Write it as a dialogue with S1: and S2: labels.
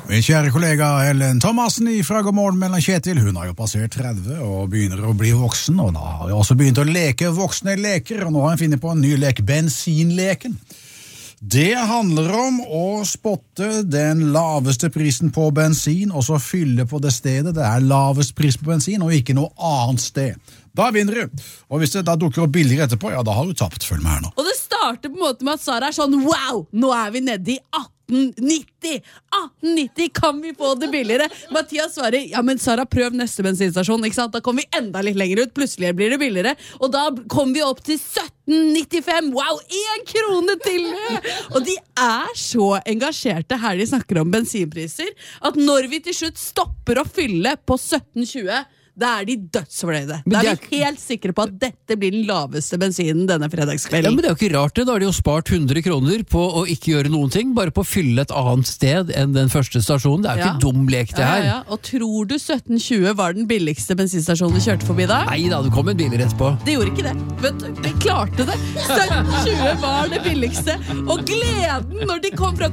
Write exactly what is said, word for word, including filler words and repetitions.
S1: Min kjære kollega Ellen Thomassen fra God morgen mellom Kjetil, hun har jo passert tretti og begynner å bli voksen, og da har hun også begynt å leke voksne leker, og nå har hun funnet på en ny lek, bensinleken. Det handler om å spotte den laveste prisen på bensin, og så fylle på det stedet det er lavest pris på bensin, og ikke noe annet sted. Da vinner du, og hvis det da dukker opp billigere etterpå, ja, da har du tapt, følg med her nå.
S2: Og det starter på en måte med at Sara er sånn, wow, nå er vi nede i atten nitti, atten nitti, kan vi få det billigere? Mathias svarer, ja, men Sara, prøv neste bensinstasjon, ikke sant? Da kommer vi enda litt lenger ut, plutselig blir det billigere, og da kommer vi opp til sytten nittifem, wow, en krone til! Og de er så engasjerte her de snakker om bensinpriser, at når vi til slutt stopper å fylle på sytten tjue, da er de dødsfornøyde. Da er vi helt sikre på at dette blir den laveste bensinen denne fredagskvelden.
S3: Ja, men det er jo ikke rart det. Da har de jo spart hundre kroner på å ikke gjøre noen ting, bare på å fylle et annet sted enn den første stasjonen. Det er jo
S2: Ja.
S3: ikke dum lek det her.
S2: Ja, ja, ja. Og tror du sytten tjue var den billigste bensinstasjonen vi kjørte forbi da?
S3: Nei da, det kom en biler etterpå.
S2: Det gjorde ikke det. Vet du, vi klarte det. sytten tjue var det billigste. Og gleden når de kom fra